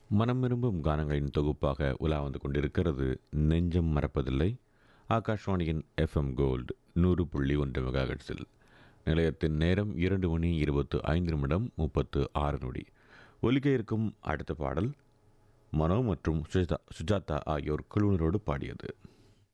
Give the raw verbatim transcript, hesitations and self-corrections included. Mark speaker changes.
Speaker 1: மனம் விரும்பும் கானங்களின் தொகுப்பாக உலா வந்து கொண்டிருக்கிறது நெஞ்சம் மறப்பதில்லை. ஆகாஷ்வாணியின் எஃப்எம் கோல்டு நூறு புள்ளி ஒன்று மெகாஹெட்ஸில். நிலையத்தின் நேரம் இரண்டு மணி இருபத்து ஐந்து நிமிடம் முப்பத்து ஆறு நொடி. ஒலிக்க இருக்கும் அடுத்த பாடல் மனோ மற்றும் சுஜாதா சுஜாதா ஆகியோர் குழுவினரோடு பாடியது.